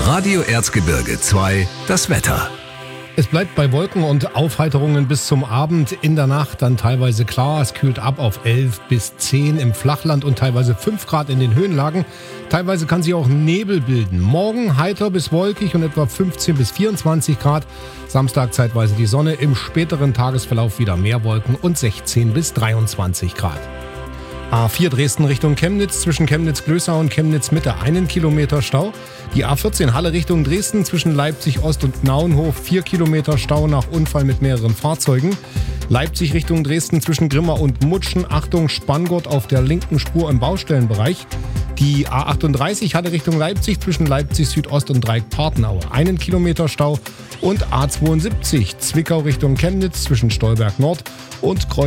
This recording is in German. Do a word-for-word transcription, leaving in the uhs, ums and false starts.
Radio Erzgebirge zwei, das Wetter. Es bleibt bei Wolken und Aufheiterungen bis zum Abend. In der Nacht dann teilweise klar. Es kühlt ab auf elf bis zehn im Flachland und teilweise fünf Grad in den Höhenlagen. Teilweise kann sich auch Nebel bilden. Morgen heiter bis wolkig und etwa fünfzehn bis vierundzwanzig Grad. Samstag zeitweise die Sonne. Im späteren Tagesverlauf wieder mehr Wolken und sechzehn bis dreiundzwanzig Grad. A vier Dresden Richtung Chemnitz, zwischen Chemnitz-Glößau und Chemnitz-Mitte einen Kilometer Stau. Die A vierzehn Halle Richtung Dresden, zwischen Leipzig-Ost und Naunhof vier Kilometer Stau nach Unfall mit mehreren Fahrzeugen. Leipzig Richtung Dresden, zwischen Grimma und Mutschen, Achtung, Spanngurt auf der linken Spur im Baustellenbereich. Die A achtunddreißig Halle Richtung Leipzig, zwischen Leipzig-Südost und Dreieck-Partenaue einen Kilometer Stau. Und A zweiundsiebzig Zwickau Richtung Chemnitz, zwischen Stolberg Nord und Kreuz